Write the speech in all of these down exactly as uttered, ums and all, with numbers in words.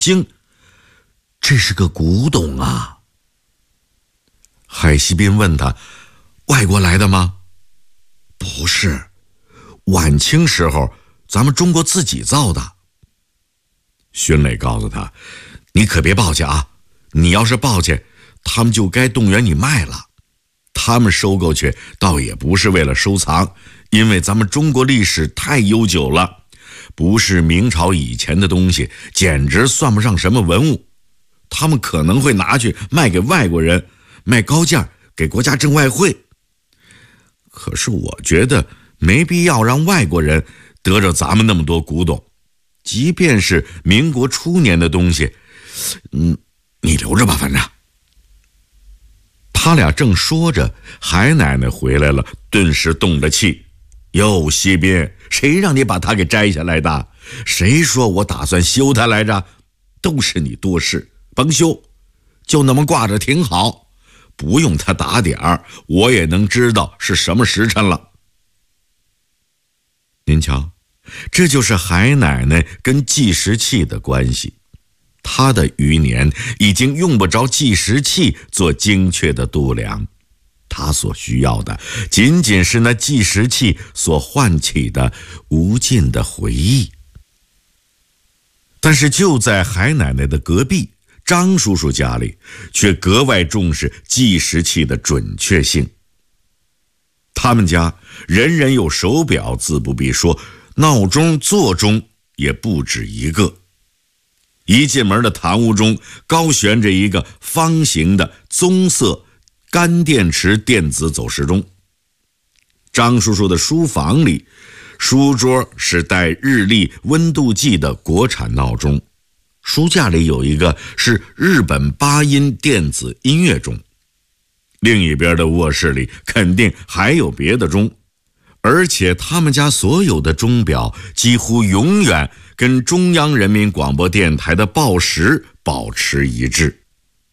经，这是个古董啊。海西宾问他，外国来的吗？不是，晚清时候咱们中国自己造的。荀磊告诉他，你可别抱去啊，你要是抱去，他们就该动员你卖了。他们收购去倒也不是为了收藏，因为咱们中国历史太悠久了，不是明朝以前的东西，简直算不上什么文物。他们可能会拿去卖给外国人，卖高价给国家挣外汇。可是我觉得没必要让外国人得着咱们那么多古董，即便是民国初年的东西，嗯，你留着吧，反正。他俩正说着，海奶奶回来了，顿时动了气。哟，西宾，谁让你把它给摘下来的？谁说我打算修它来着？都是你多事，甭修，就那么挂着挺好，不用它打点儿，我也能知道是什么时辰了。您瞧，这就是海奶奶跟计时器的关系。他的余年已经用不着计时器做精确的度量，他所需要的仅仅是那计时器所唤起的无尽的回忆。但是就在海奶奶的隔壁，张叔叔家里却格外重视计时器的准确性。他们家人人有手表自不必说，闹钟座钟也不止一个。一进门的堂屋中高悬着一个方形的棕色干电池电子走时钟。张叔叔的书房里，书桌是带日历温度计的国产闹钟，书架里有一个是日本八音电子音乐钟，另一边的卧室里肯定还有别的钟，而且他们家所有的钟表几乎永远跟中央人民广播电台的报时保持一致。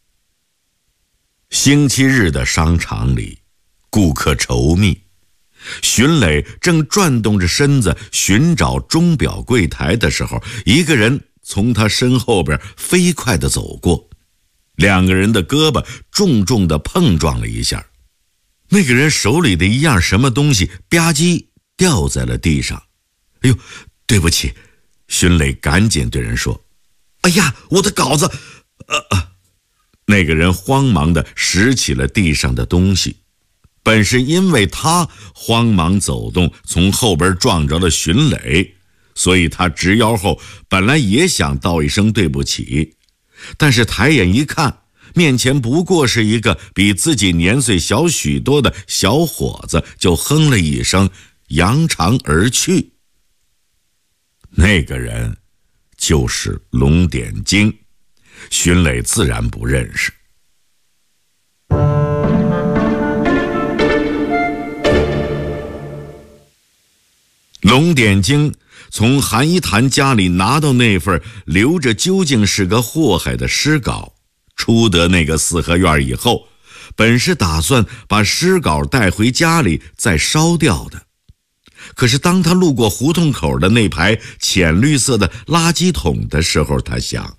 星期日的商场里，顾客稠密，荀磊正转动着身子寻找钟表柜台的时候，一个人从他身后边飞快地走过，两个人的胳膊重重地碰撞了一下，那个人手里的一样什么东西吧唧掉在了地上。哎呦，对不起，荀磊赶紧对人说，哎呀，我的稿子呃呃那个人慌忙地拾起了地上的东西，本是因为他慌忙走动从后边撞着了荀磊，所以他直腰后本来也想道一声对不起，但是抬眼一看，面前不过是一个比自己年岁小许多的小伙子，就哼了一声，扬长而去。那个人就是龙典京，荀磊自然不认识。龙典京从韩一潭家里拿到那份留着究竟是个祸害的诗稿，出得那个四合院以后，本是打算把诗稿带回家里再烧掉的。可是当他路过胡同口的那排浅绿色的垃圾桶的时候，他想，